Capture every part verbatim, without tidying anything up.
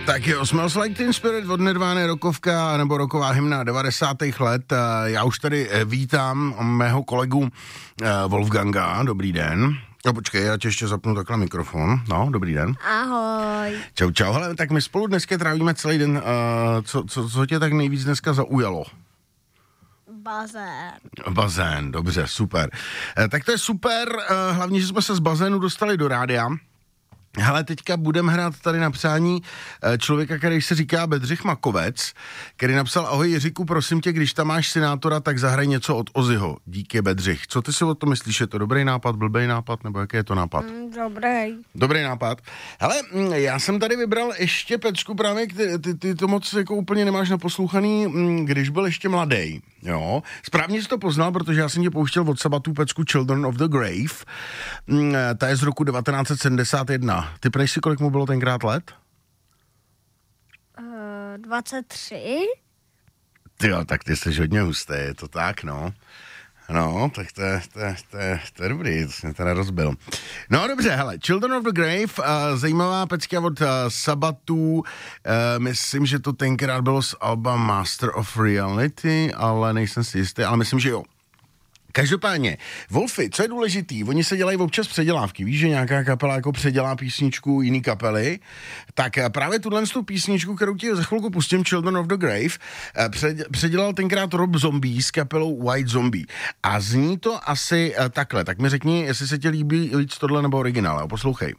Tak jo, Smells Like Teen Spirit od Nirvány, rokovka nebo roková hymna devadesátých let. Já už tady vítám mého kolegu Wolfganga. Dobrý den. No počkej, já tě ještě zapnu takhle mikrofon. No, dobrý den. Ahoj. Čau, čau. Hele, tak my spolu dneska trávíme celý den. Uh, co, co, co tě tak nejvíc dneska zaujalo? Bazén. Bazén, dobře, super. Uh, tak to je super, uh, hlavně, že jsme se z bazénu dostali do rádia. Hele, teďka budeme hrát tady na přání člověka, který se říká Bedřich Makovec, který napsal: ahoj Jiříku, prosím tě, když tam máš Sinátora, tak zahraj něco od Ozzyho. Díky, Bedřich. Co ty si o to myslíš? Je to dobrý nápad, blbej nápad, nebo jaký je to nápad? Mm, dobrý. Dobrý nápad. Hele, já jsem tady vybral ještě pecku právě, ty, ty, ty to moc jako úplně nemáš naposlouchaný, když byl ještě mladý. Jo, správně jsi to poznal, protože já jsem tě pouštěl od Sabbatů pecku Children of the Grave. Ta je z roku devatenáct set sedmdesát jedna. Ty pneš si, kolik mu bylo tenkrát let? Uh, dvacet tři. Tyjo, tak ty jsi hodně hustý, je to tak, no. No, tak to je, to je, to je, to je dobrý, to jsem teda rozbil. No dobře, hele, Children of the Grave, uh, zajímavá pecka od uh, Sabbatů, uh, myslím, že to tenkrát bylo z alba Master of Reality, ale nejsem si jistý, ale myslím, že jo. Každopádně, Wolfy, co je důležitý, oni se dělají občas předělávky, víš, že nějaká kapela jako předělá písničku jiný kapely, tak právě tuhle tu písničku, kterou ti za chvilku pustím, Children of the Grave, předělal tenkrát Rob Zombie s kapelou White Zombie a zní to asi takhle, tak mi řekni, jestli se ti líbí víc tohle nebo originál, jo, poslouchej.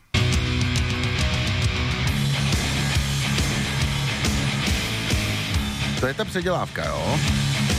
To je ta předělávka, jo?